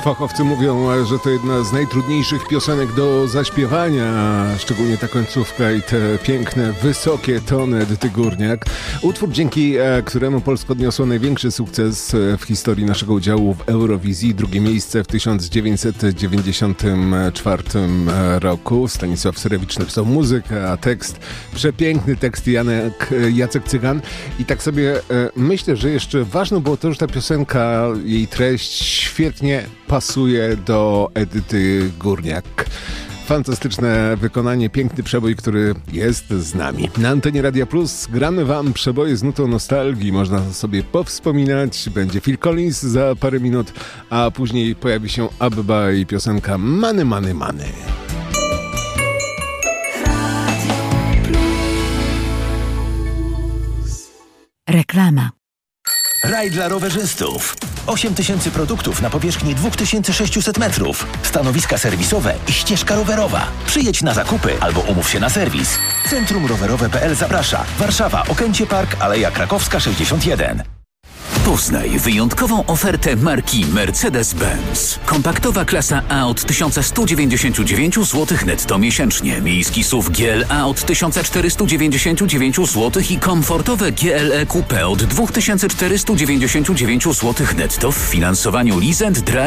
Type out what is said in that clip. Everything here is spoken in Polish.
Fachowcy mówią, że to jedna z najtrudniejszych piosenek do zaśpiewania, szczególnie ta końcówka i te piękne, wysokie tony Edyty Górniak. Utwór, dzięki któremu Polska odniosła największy sukces w historii naszego udziału w Eurowizji. Drugie miejsce w 1994 roku. Stanisław Syrewicz napisał muzykę, a tekst, przepiękny tekst Jacek Cygan. I tak sobie myślę, że jeszcze ważne było to, że ta piosenka, jej treść świetnie pasuje do Edyty Górniak. Fantastyczne wykonanie, piękny przebój, który jest z nami. Na antenie Radia Plus gramy wam przeboje z nutą nostalgii. Można sobie powspominać. Będzie Phil Collins za parę minut, a później pojawi się Abba i piosenka Money, Money, Money. Reklama. Raj dla rowerzystów. 8000 produktów na powierzchni 2600 metrów. Stanowiska serwisowe i ścieżka rowerowa. Przyjedź na zakupy albo umów się na serwis. Centrum Rowerowe.pl zaprasza. Warszawa, Okęcie Park, Aleja Krakowska 61. Poznaj wyjątkową ofertę marki Mercedes-Benz. Kompaktowa klasa A od 1199 zł netto miesięcznie. Miejski SUV GLA od 1499 zł i komfortowe GLE Coupe od 2499 zł netto w finansowaniu Lease & Drive.